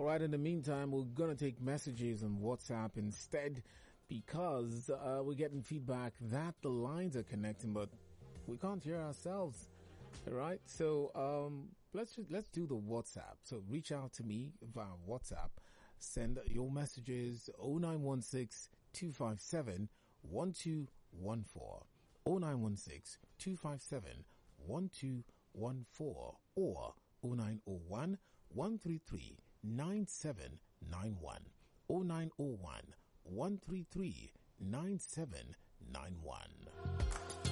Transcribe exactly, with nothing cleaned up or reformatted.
right, in the meantime, we're going to take messages on WhatsApp instead because uh, we're getting feedback that the lines are connecting, but we can't hear ourselves. All right, so um, let's just, let's do the WhatsApp. So reach out to me via WhatsApp. Send your messages oh nine one six, two five seven, one two one four, oh nine one six, two five seven, one two one four, or oh nine oh one, one three three, nine seven nine one, oh nine oh one, one three three, nine seven nine one.